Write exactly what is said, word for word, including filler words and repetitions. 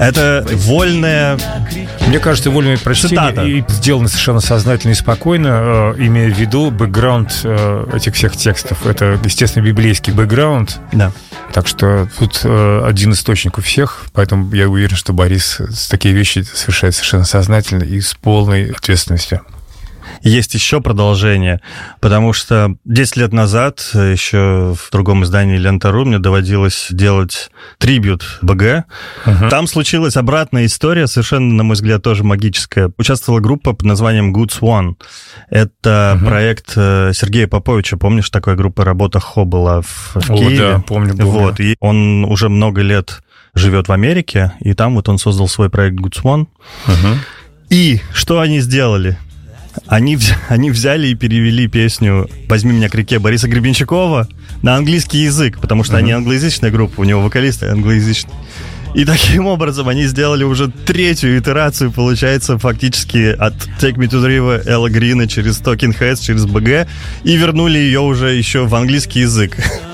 Это вольная... Мне кажется, вольное прочтение и сделано совершенно сознательно и спокойно, э, имея в виду бэкграунд э, этих всех текстов. Это, естественно, библейский бэкграунд. Да. Так что тут э, один источник у всех, поэтому я уверен, что Борис такие вещи совершает совершенно сознательно и с полной ответственностью. Есть еще продолжение, потому что десять лет назад еще в другом издании «Лента.ру» мне доводилось делать трибют БГ. Uh-huh. Там случилась обратная история, совершенно, на мой взгляд, тоже магическая. Участвовала группа под названием Good Swan. Это uh-huh. проект Сергея Поповича. Помнишь, такая группа «Работа Хо» была в, в О, Киеве? Да, помню, помню. Вот, и он уже много лет живет в Америке, и там вот он создал свой проект Good Swan. Uh-huh. И что они сделали? Они, они взяли и перевели песню «Возьми меня к реке» Бориса Гребенщикова на английский язык, потому что uh-huh. они англоязычная группа, у него вокалисты англоязычные. И таким образом они сделали уже третью итерацию, получается, фактически от «Take Me to the River» Элла Грина через Talking Heads, через БГ, и вернули ее уже еще в английский язык.